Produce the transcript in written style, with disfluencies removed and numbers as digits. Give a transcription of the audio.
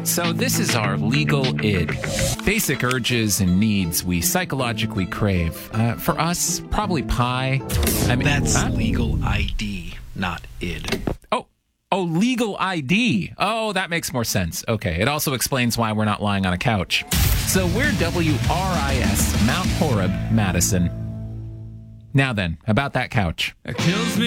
So this is our legal id. Basic urges and needs we psychologically crave. For us, probably pie. I mean, That's legal ID, not id. Oh, legal ID. Oh, that makes more sense. Okay, it also explains why we're not lying on a couch. So we're WRIS, Mount Horeb, Madison. Now then, about that couch. It kills me.